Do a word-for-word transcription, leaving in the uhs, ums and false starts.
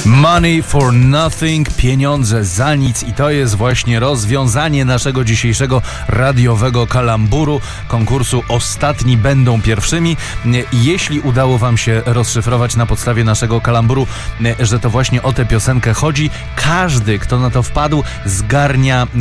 Money for nothing, pieniądze za nic, i to jest właśnie rozwiązanie naszego dzisiejszego radiowego kalamburu, konkursu Ostatni będą pierwszymi. Jeśli udało wam się rozszyfrować na podstawie naszego kalamburu, że to właśnie o tę piosenkę chodzi, każdy, kto na to wpadł, zgarnia